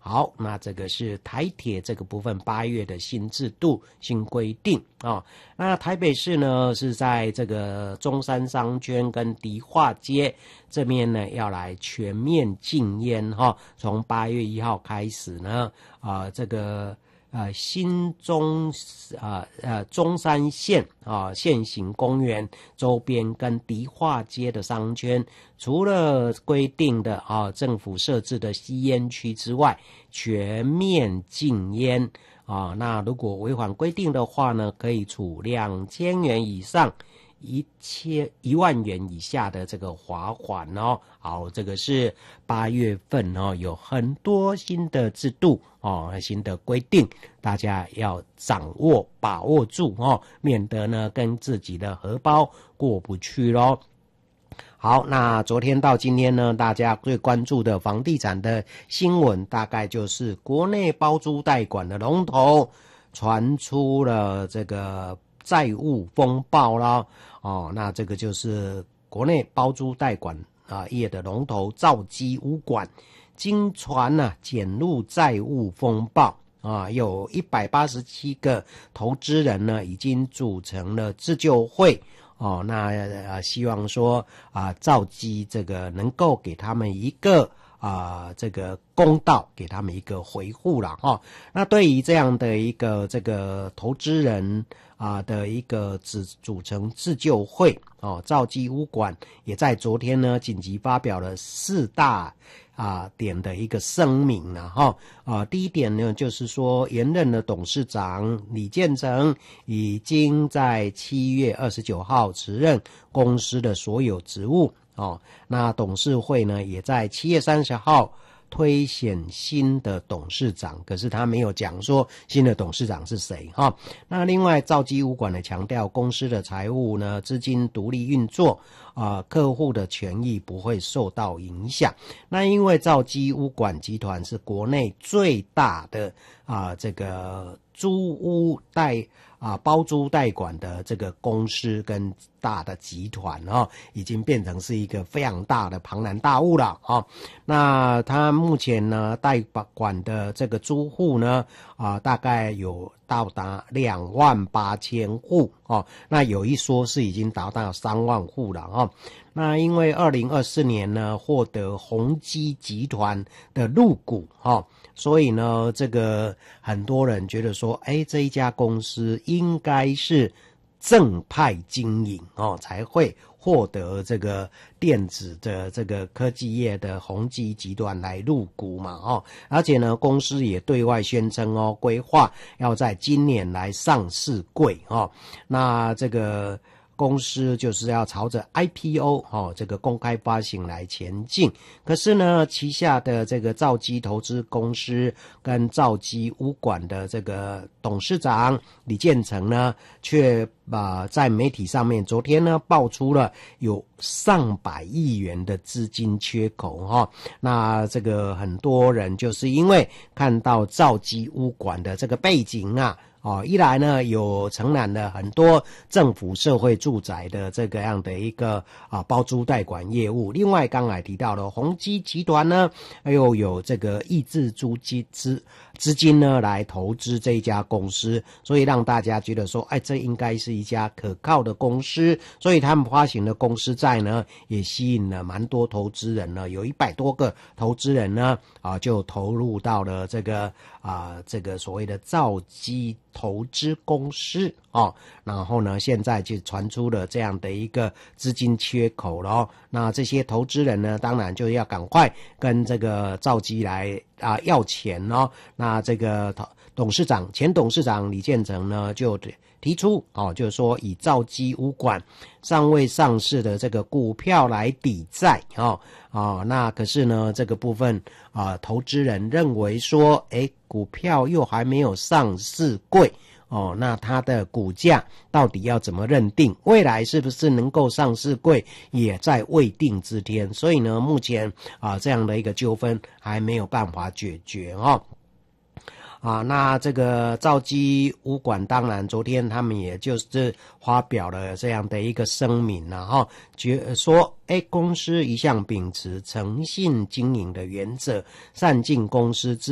好，那这个是台铁这个部分8月的新制度、新规定啊。那台北市呢是在这个中山商圈跟迪化街这边呢要来全面禁烟哈，从8月1号开始呢，这个新中山县现行公园周边跟迪化街的商圈，除了规定的政府设置的吸烟区之外，全面禁烟那如果违反规定的话呢，可以处2000元以上1万元以下的这个罚款哦。好，这个是8月份有很多新的制度新的规定，大家要掌握把握住免得呢跟自己的荷包过不去咯。好，那昨天到今天呢，大家最关注的房地产的新闻，大概就是国内包租代管的龙头传出了这个债务风暴啦那这个就是国内包租代管业的龙头兆基屋管，经传卷入债务风暴有187个投资人呢已经组成了自救会那希望说兆基这个能够给他们一个这个公道，给他们一个回复啦那对于这样的一个这个投资人的一个组成自救会兆基屋管也在昨天呢紧急发表了4大点的一个声明第一点呢就是说，原任的董事长李建成已经在7月29号辞任公司的所有职务那董事会呢也在7月30号推选新的董事长，可是他没有讲说新的董事长是谁那另外兆基屋管呢强调公司的财务呢资金独立运作客户的权益不会受到影响。那因为兆基屋管集团是国内最大的这个租屋包租代管的这个公司跟大的集团已经变成是一个非常大的庞然大物了那他目前呢代管的这个租户呢大概有到达28000户那有一说是已经达到3万户了那因为2024年呢获得宏基集团的入股所以呢这个很多人觉得说这一家公司应该是正派经营才会获得这个电子的这个科技业的宏基集团来入股嘛而且呢公司也对外宣称规划要在今年来上市柜那这个公司就是要朝着 IPO 这个公开发行来前进。可是呢旗下的这个兆基投资公司跟兆基屋管的这个董事长李建成呢却在媒体上面昨天呢爆出了有上百亿元的资金缺口那这个很多人就是因为看到兆基屋管的这个背景一来呢有承揽了很多政府社会住宅的这个样的一个包租代管业务，另外刚才提到了宏基集团呢又有这个抑制租金资金呢来投资这一家公司，所以让大家觉得说这应该是一家可靠的公司，所以他们发行的公司债呢也吸引了蛮多投资人呢，有100多个投资人呢就投入到了这个所谓的兆基投资公司然后呢现在就传出了这样的一个资金缺口了那这些投资人呢当然就要赶快跟这个兆基来要钱那这个前董事长李建成呢就提出就是说以兆基屋管尚未上市的这个股票来抵债那可是呢这个部分投资人认为说股票又还没有上市柜那它的股价到底要怎么认定？未来是不是能够上市柜也在未定之天，所以呢目前这样的一个纠纷还没有办法解决那这个兆基屋管当然昨天他们也就是发表了这样的一个声明说公司一向秉持诚信经营的原则，善尽公司